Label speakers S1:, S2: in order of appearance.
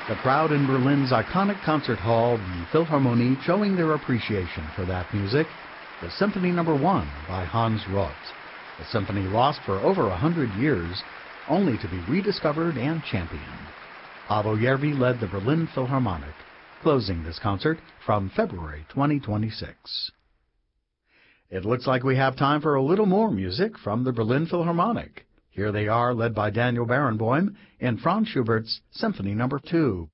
S1: The crowd in Berlin's iconic concert hall, the Philharmonie, showing their appreciation for that music, the Symphony No. 1 by Hans Roth, a symphony lost for over 100 years, only to be rediscovered and championed. Paavo Järvi led the Berlin Philharmonic, closing this concert from February 2026. It looks like we have time for a little more music from the Berlin Philharmonic. Here they are, led by Daniel Barenboim, in Franz Schubert's Symphony No. 2.